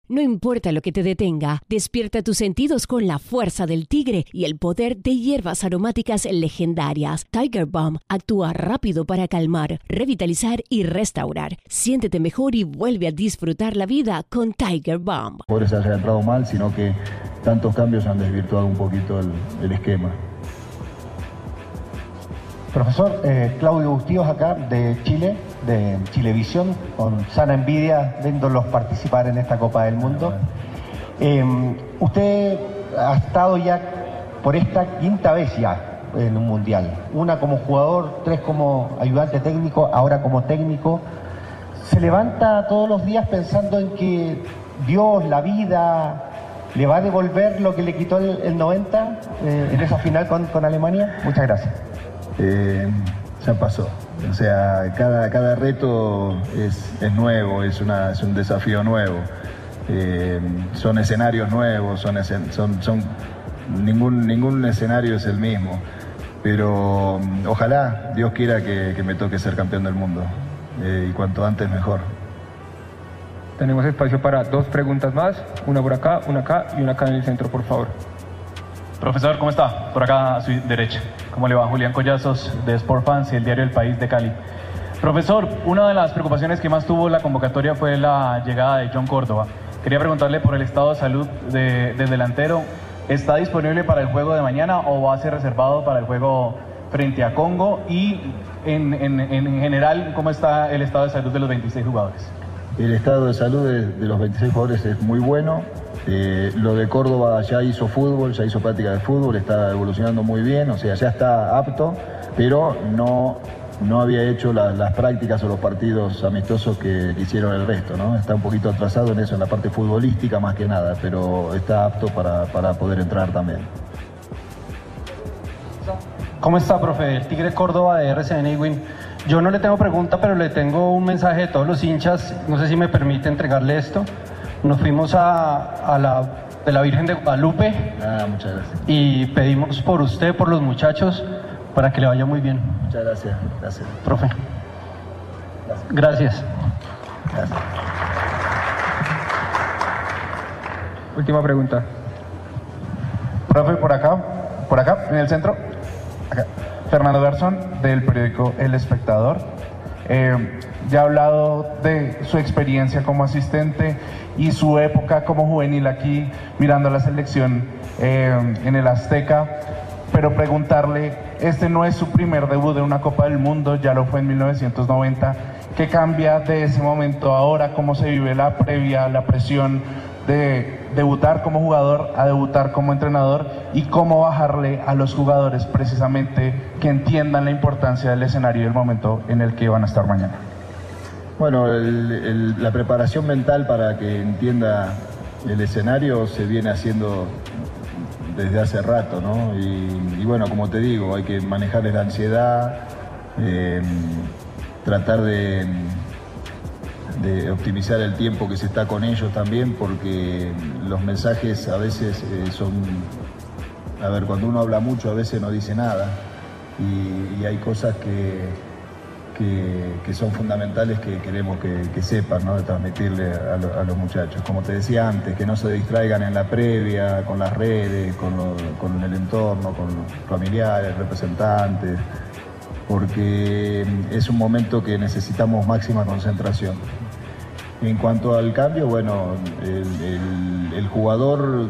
No importa lo que te detenga, despierta tus sentidos con la fuerza del tigre y el poder de hierbas aromáticas legendarias. Tiger Balm actúa rápido para calmar, revitalizar y restaurar. Siéntete mejor y vuelve a disfrutar la vida con Tiger Balm. Por eso haya entrado mal, sino que tantos cambios han desvirtuado un poquito el esquema. Profesor, Claudio Bustíos acá de Chile, de Chilevisión, con sana envidia viéndolos participar en esta Copa del Mundo. Usted ha estado ya por esta quinta vez ya en un mundial, una como jugador, 3 como ayudante técnico, ahora como técnico. ¿Se levanta todos los días pensando en que Dios, la vida, le va a devolver lo que le quitó el 90 en esa final con Alemania? Muchas gracias. Ya pasó, o sea, cada reto es nuevo, es un desafío nuevo, son escenarios nuevos, ningún escenario es el mismo, pero ojalá Dios quiera que me toque ser campeón del mundo, y cuanto antes mejor. Tenemos espacio para 2 preguntas más, una por acá, una acá y una acá en el centro, por favor. Profesor, ¿cómo está? Por acá a su derecha. ¿Cómo le va? Julián Collazos, de Sport Fans y el diario El País de Cali. Profesor, una de las preocupaciones que más tuvo la convocatoria fue la llegada de John Córdoba. Quería preguntarle por el estado de salud del delantero. ¿Está disponible para el juego de mañana o va a ser reservado para el juego frente a Congo? Y en general, ¿cómo está el estado de salud de los 26 jugadores? El estado de salud de los 26 jugadores es muy bueno. Lo de Córdoba ya hizo fútbol, ya hizo práctica de fútbol, está evolucionando muy bien, o sea, ya está apto, pero no había hecho las prácticas o los partidos amistosos que hicieron el resto, ¿no? Está un poquito atrasado en eso, en la parte futbolística más que nada, pero está apto para poder entrar también. ¿Cómo está, profe? El Tigre Córdoba de RCN Win. Yo no le tengo pregunta, pero le tengo un mensaje de todos los hinchas, no sé si me permite entregarle esto. Nos fuimos de la Virgen de Guadalupe. Muchas gracias. Y pedimos por usted, por los muchachos, para que le vaya muy bien. Muchas gracias. Gracias. Profe. Gracias. Gracias. Última pregunta. Profe, por acá, en el centro. Acá. Fernando Garzón, del periódico El Espectador. Ya ha hablado de su experiencia como asistente y su época como juvenil aquí mirando la selección en el Azteca, pero preguntarle, este no es su primer debut en una Copa del Mundo, ya lo fue en 1990, ¿qué cambia de ese momento ahora? ¿Cómo se vive la previa, la presión de debutar como jugador a debutar como entrenador y cómo bajarle a los jugadores precisamente que entiendan la importancia del escenario y el momento en el que van a estar mañana? Bueno, la preparación mental para que entienda el escenario se viene haciendo desde hace rato, ¿no? Y bueno, como te digo, hay que manejar la ansiedad, tratar de optimizar el tiempo que se está con ellos también, porque los mensajes a veces son... A ver, cuando uno habla mucho a veces no dice nada y hay cosas que son fundamentales que queremos que sepan, ¿no? De transmitirle a los muchachos. Como te decía antes, que no se distraigan en la previa, con las redes, con el entorno, con los familiares, representantes, porque es un momento que necesitamos máxima concentración. En cuanto al cambio, bueno, el jugador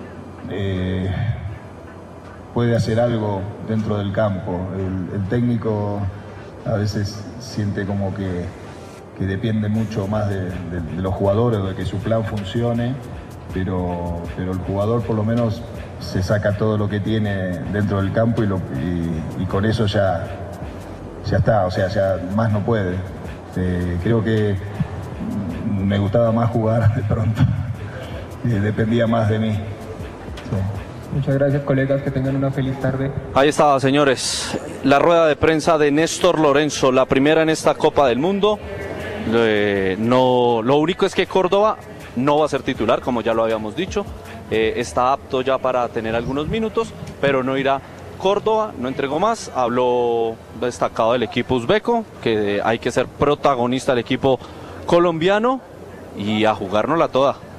puede hacer algo dentro del campo. El técnico a veces siente como que depende mucho más de los jugadores, de que su plan funcione, pero el jugador por lo menos se saca todo lo que tiene dentro del campo y con eso ya está, o sea, ya más no puede. Creo que me gustaba más jugar de pronto, dependía más de mí. Sí. Muchas gracias, colegas, que tengan una feliz tarde. Ahí estaba, señores, la rueda de prensa de Néstor Lorenzo, la primera en esta Copa del Mundo. Lo único es que Córdoba no va a ser titular, como ya lo habíamos dicho. Está apto ya para tener algunos minutos, pero no irá. Córdoba no entregó más, habló destacado del equipo uzbeco, que hay que ser protagonista del equipo colombiano y a jugárnosla toda.